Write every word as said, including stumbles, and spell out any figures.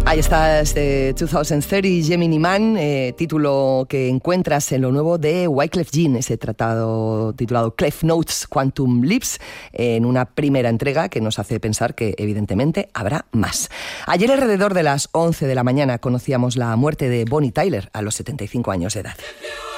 Ahí está este dos mil treinta Gemini Man, eh, título que encuentras en lo nuevo de Wyclef Jean, ese tratado titulado Clef Notes Quantum Leaps, eh, en una primera entrega que nos hace pensar que evidentemente habrá más. Ayer alrededor de las once de la mañana conocíamos la muerte de Bonnie Tyler a los setenta y cinco años de edad.